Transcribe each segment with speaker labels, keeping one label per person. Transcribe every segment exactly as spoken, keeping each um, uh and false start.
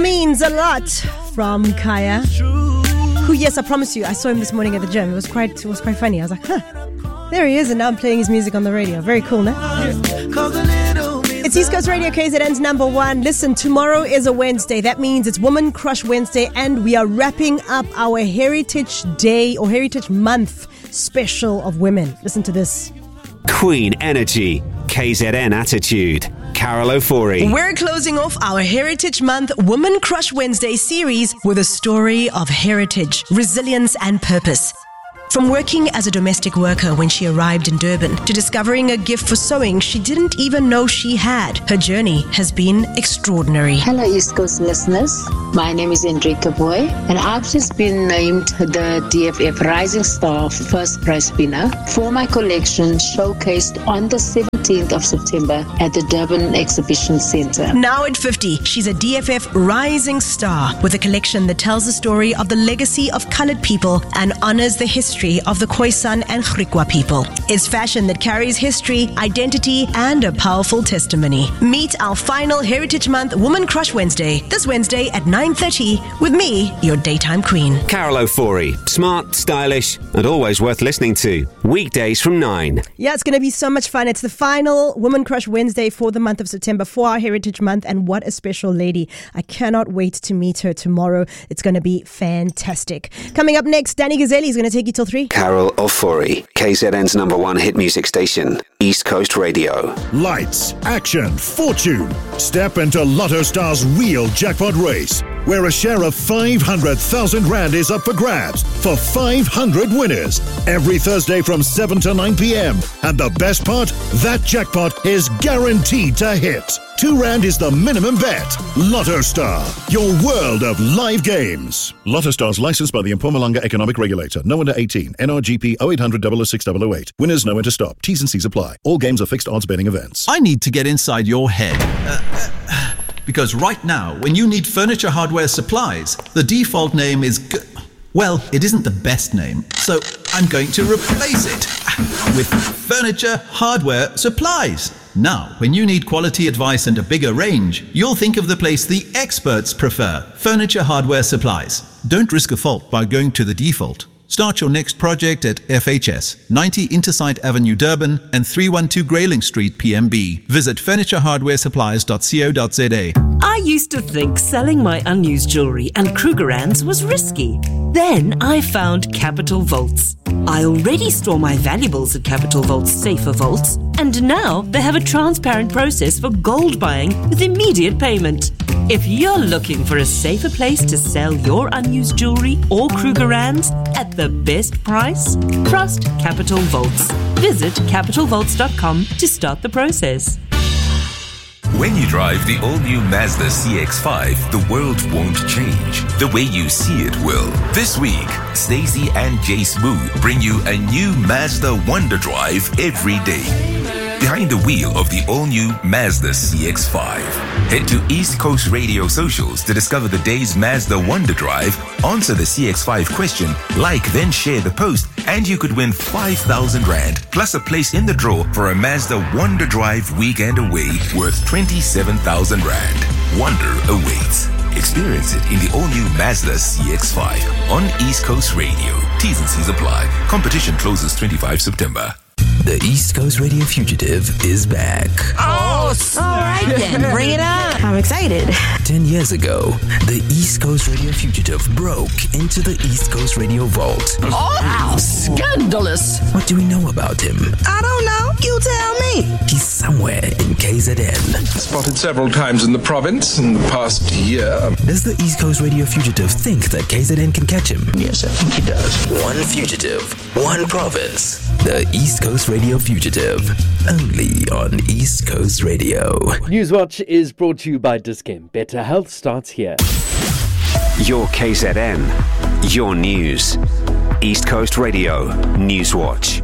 Speaker 1: Means a Lot from Kaya. Who, yes, I promise you, I saw him this morning at the gym. It was quite, it was quite funny. I was like, huh, there he is, and now I'm playing his music on the radio. Very cool, no? It's East Coast Radio, K Z N's number one. Listen, tomorrow is a Wednesday. That means it's Woman Crush Wednesday, and we are wrapping up our Heritage Day or Heritage Month special of women. Listen to this.
Speaker 2: Queen Energy, K Z N Attitude, Carol Ofori.
Speaker 1: We're closing off our Heritage Month Woman Crush Wednesday series with a story of heritage, resilience and purpose. From working as a domestic worker when she arrived in Durban to discovering a gift for sewing she didn't even know she had, her journey has been extraordinary.
Speaker 3: Hello East Coast listeners, my name is Enrica Boy and I've just been named the D F F Rising Star First Prize winner for my collection showcased on the seventeenth of September at the Durban Exhibition Centre.
Speaker 1: Now at fifty, she's a D F F Rising Star with a collection that tells the story of the legacy of coloured people and honours the history of the Khoisan and Griqua people. It's fashion that carries history, identity, and a powerful testimony. Meet our final Heritage Month Woman Crush Wednesday, this Wednesday at nine thirty with me, your daytime queen.
Speaker 2: Carol Ofori, smart, stylish, and always worth listening to. Weekdays from nine.
Speaker 1: Yeah, it's going to be so much fun. It's the final Woman Crush Wednesday for the month of September for our Heritage Month, and what a special lady. I cannot wait to meet her tomorrow. It's going to be fantastic. Coming up next, Danny Gazzelli is going to take you till three.
Speaker 2: Carol Ofori, K Z N's number one hit music station, East Coast Radio.
Speaker 4: Lights, action, fortune. Step into Lotto Star's real jackpot race, where a share of five hundred thousand rand is up for grabs for five hundred winners every Thursday from seven to nine p.m. And the best part, that jackpot is guaranteed to hit. Two rand is the minimum bet. Lotto Star, your world of live games. Lotto Star's licensed by the Mpumalanga Economic Regulator. No under eighteen. N R G P oh eight hundred, double oh six, double oh eight. Winners know when to stop. T's and C's apply. All games are fixed odds betting events.
Speaker 5: I need to get inside your head. Uh, uh, because right now, when you need furniture hardware supplies, the default name is... G- well, it isn't the best name, so I'm going to replace it with Furniture Hardware Supplies. Now, when you need quality advice and a bigger range, you'll think of the place the experts prefer, Furniture Hardware Supplies. Don't risk a fault by going to the default. Start your next project at F H S, ninety Intersite Avenue, Durban, and three one two Grayling Street, P M B. Visit furniture hardware supplies dot co dot z a.
Speaker 6: I used to think selling my unused jewellery and Krugerrands was risky. Then I found Capital Vaults. I already store my valuables at Capital Vaults Safer Vaults, and now they have a transparent process for gold buying with immediate payment. If you're looking for a safer place to sell your unused jewellery or Krugerrands at the best price, trust Capital Vaults. Visit capital vaults dot com to start the process.
Speaker 7: When you drive the all-new Mazda C X five, the world won't change. The way you see it will. This week, Stacey and Jace Moo bring you a new Mazda Wonder Drive every day. Behind the wheel of the all-new Mazda C X five. Head to East Coast Radio socials to discover the day's Mazda Wonder Drive, answer the C X five question, like then share the post, and you could win five thousand rand plus a place in the draw for a Mazda Wonder Drive weekend away worth twenty-seven thousand rand. Wonder awaits. Experience it in the all-new Mazda C X five on East Coast Radio. T's and C's apply. Competition closes twenty-fifth of September.
Speaker 8: The East Coast Radio Fugitive is back.
Speaker 9: Oh, all right then. Bring it on. I'm excited.
Speaker 8: Ten years ago, the East Coast Radio Fugitive broke into the East Coast Radio Vault.
Speaker 9: Oh, how scandalous.
Speaker 8: What do we know about him?
Speaker 9: I don't know. You tell me.
Speaker 8: He's somewhere in K Z N.
Speaker 10: Spotted several times in the province in the past year.
Speaker 8: Does the East Coast Radio Fugitive think that K Z N can catch him?
Speaker 10: Yes, I think he does.
Speaker 8: One fugitive, one province. The East Coast Radio Fugitive, only on East Coast Radio.
Speaker 11: Newswatch is brought to you by Dis-Chem. Better health starts here.
Speaker 2: Your K Z N, your news. East Coast Radio Newswatch.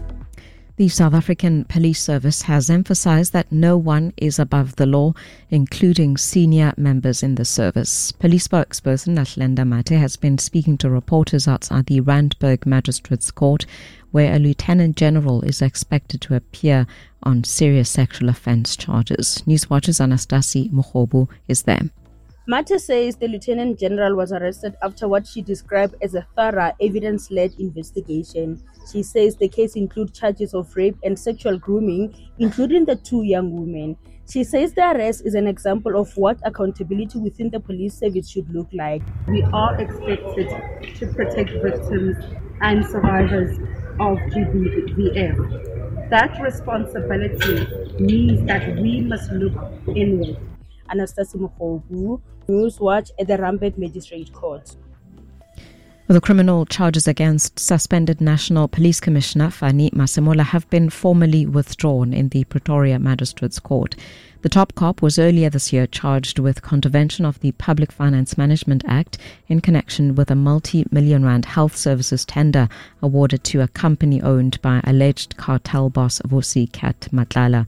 Speaker 12: The South African Police Service has emphasized that no one is above the law, including senior members in the service. Police spokesperson Ahlenda Mate has been speaking to reporters outside the Randburg Magistrates Court, where a Lieutenant General is expected to appear on serious sexual offence charges. Newswatch's Anastasi Mukhobu is there.
Speaker 13: Mate says the Lieutenant General was arrested after what she described as a thorough, evidence-led investigation. She says the case includes charges of rape and sexual grooming, including the two young women. She says the arrest is an example of what accountability within the police service should look like.
Speaker 14: We are expected to protect victims and survivors of G B V F. That responsibility means that we must look inward.
Speaker 13: Anastasia Mokhobu, Newswatch at the Randburg Magistrate Court.
Speaker 12: The criminal charges against suspended National Police Commissioner Fani Masemola have been formally withdrawn in the Pretoria Magistrates Court. The top cop was earlier this year charged with contravention of the Public Finance Management Act in connection with a multi-million rand health services tender awarded to a company owned by alleged cartel boss Vusi Kat Matlala.